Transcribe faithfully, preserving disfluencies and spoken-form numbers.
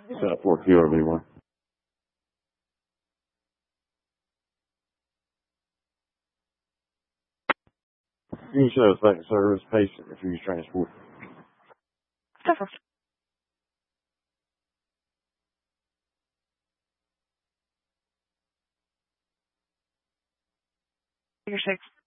Set up for Q R V one. You can show us back to service patient if you use transport. Figure six.